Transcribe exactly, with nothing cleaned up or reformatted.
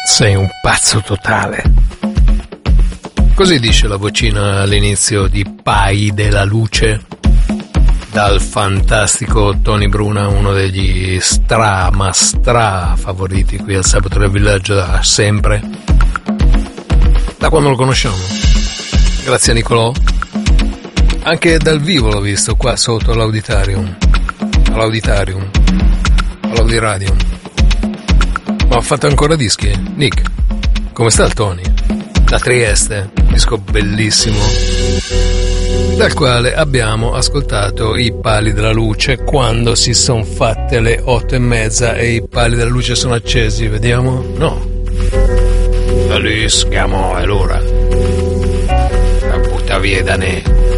Sei un pazzo totale. Così dice la vocina all'inizio di Pai della Luce, dal fantastico Tony Bruna, uno degli stra ma stra favoriti qui al Sabato del Villaggio da sempre, da quando lo conosciamo. Grazie a Nicolò. Anche dal vivo l'ho visto qua sotto all'Auditorium, all'Auditorium, all'Audiradium. Ma ha fatto ancora dischi? Nick, come sta il Tony? Da Trieste, disco bellissimo, dal quale abbiamo ascoltato I Pali della Luce quando si sono fatte le otto e mezza e i pali della luce sono accesi. Vediamo? No. Da lì schiamo, è l'ora. La butta via da ne.